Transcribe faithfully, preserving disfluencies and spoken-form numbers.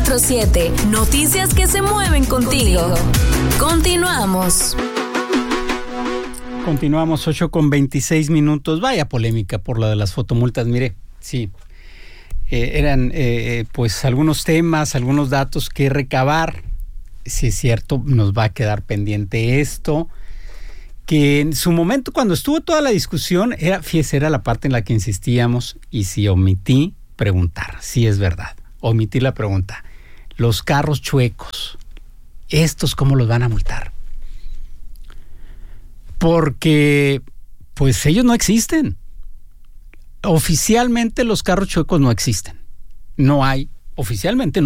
cuatro siete. Noticias que se mueven contigo. Continuamos. Continuamos, ocho con veintiséis minutos. Vaya polémica por la de las fotomultas. Mire, sí, eh, eran eh, pues algunos temas, algunos datos que recabar. Si es cierto, nos va a quedar pendiente esto. Que en su momento, cuando estuvo toda la discusión, era, fíjese, era la parte en la que insistíamos, y si omití preguntar, si es verdad, omití la pregunta. Los carros chuecos, ¿estos cómo los van a multar? Porque, pues ellos no existen. Oficialmente los carros chuecos no existen. No hay, oficialmente no.